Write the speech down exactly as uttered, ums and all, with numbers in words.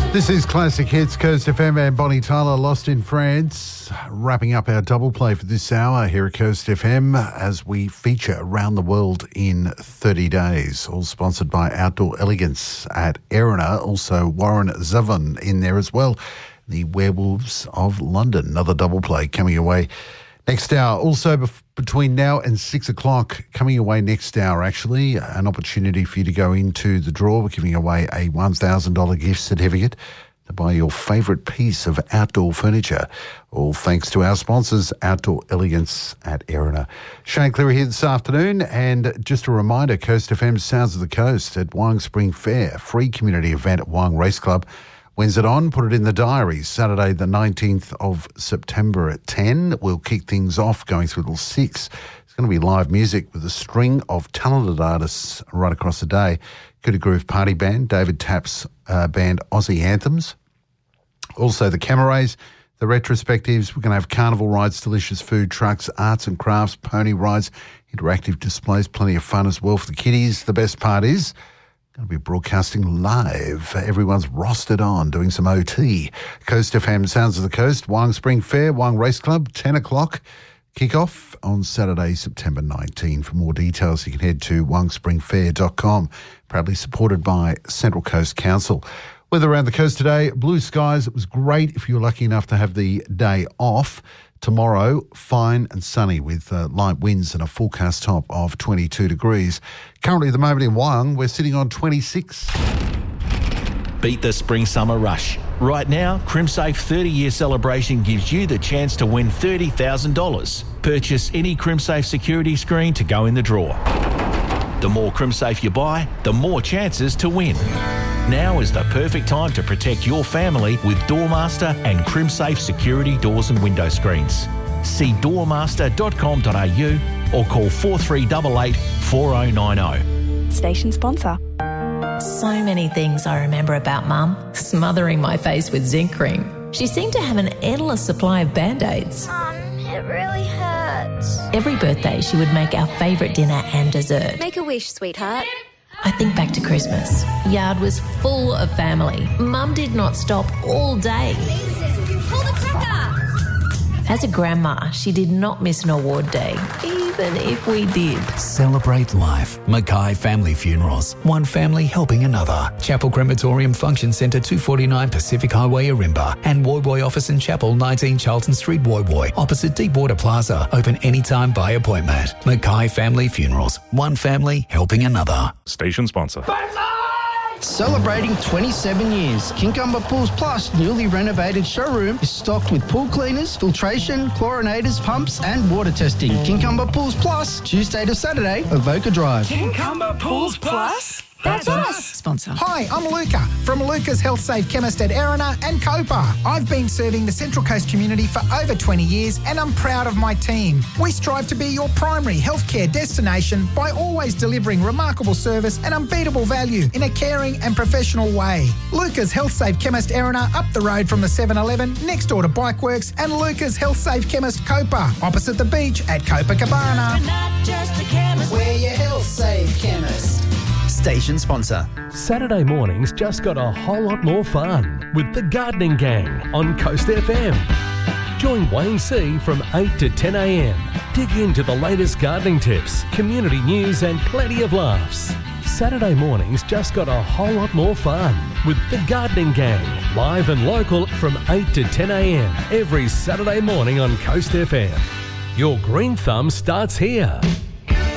This is Classic Hits, Coast F M and Bonnie Tyler, Lost in France. Wrapping up our double play for this hour here at Coast F M as we feature Around the World in thirty days. All sponsored by Outdoor Elegance at Erina. Also Warren Zevon in there as well. The Werewolves of London. Another double play coming away next hour. Also bef- between now and six o'clock, coming away next hour actually, an opportunity for you to go into the draw. We're giving away a one thousand dollars gift certificate to buy your favourite piece of outdoor furniture. All thanks to our sponsors, Outdoor Elegance at Erina. Shane Cleary here this afternoon, and just a reminder, Coast F M's Sounds of the Coast at Wyong Spring Fair, free community event at Wyong Race Club. When's it on? Put it in the diary. Saturday the nineteenth of September at ten. We'll kick things off going through till six. It's going to be live music with a string of talented artists right across the day. Good Groove Party Band, David Tapp's uh, band Aussie Anthems. Also the Camarays, the retrospectives. We're going to have carnival rides, delicious food trucks, arts and crafts, pony rides, interactive displays, plenty of fun as well for the kiddies. The best part is going to be broadcasting live. Everyone's rostered on, doing some O T. Coast F M, Sounds of the Coast, Wyong Spring Fair, Wyong Race Club, ten o'clock. Kick-off on Saturday, September nineteenth. For more details, you can head to wyong spring fair dot com. Proudly supported by Central Coast Council. Weather around the coast today, blue skies. It was great if you were lucky enough to have the day off. Tomorrow, fine and sunny with uh, light winds and a forecast top of twenty-two degrees. Currently, at the moment in Wyong, we're sitting on twenty-six. Beat the spring-summer rush. Right now, CrimSafe thirty-year celebration gives you the chance to win thirty thousand dollars. Purchase any CrimSafe security screen to go in the draw. The more CrimSafe you buy, the more chances to win. Now is the perfect time to protect your family with Doormaster and CrimSafe security doors and window screens. See doormaster dot com dot a u or call four three eight eight, four oh nine oh. Station sponsor. So many things I remember about Mum. Smothering my face with zinc cream. She seemed to have an endless supply of Band-Aids. Mum, it really hurts. Every birthday she would make our favourite dinner and dessert. Make a wish, sweetheart. I think back to Christmas. Yard was full of family. Mum did not stop all day. Pull the cracker! As a grandma, she did not miss an award day, even if we did. Celebrate life. Mackay Family Funerals. One family helping another. Chapel Crematorium Function Centre, two forty-nine Pacific Highway, Arimba. And Woy Woy Office and Chapel, nineteen Charlton Street, Woy Woy. Opposite Deepwater Plaza. Open anytime by appointment. Mackay Family Funerals. One family helping another. Station sponsor. Celebrating twenty-seven years, Kincumber Pools Plus newly renovated showroom is stocked with pool cleaners, filtration, chlorinators, pumps and water testing. Kincumber Pools Plus, Tuesday to Saturday, Avoca Drive. Kincumber Pools Plus? That's us. Sponsor. Hi, I'm Luca from Luca's Health Safe Chemist at Erina and Copa. I've been serving the Central Coast community for over twenty years and I'm proud of my team. We strive to be your primary healthcare destination by always delivering remarkable service and unbeatable value in a caring and professional way. Luca's Health Safe Chemist Erina up the road from the seven eleven next door to Bikeworks, and Luca's Health Safe Chemist Copa opposite the beach at Copacabana. We're not just a chemist. We're your Health Safe Chemist. Station sponsor. Saturday mornings just got a whole lot more fun with the Gardening Gang on Coast F M. Join Wayne C from eight to ten a m. Dig into the latest gardening tips, community news and plenty of laughs. Saturday mornings just got a whole lot more fun with the Gardening Gang, live and local from eight to ten a m every Saturday morning on Coast F M. Your green thumb starts here.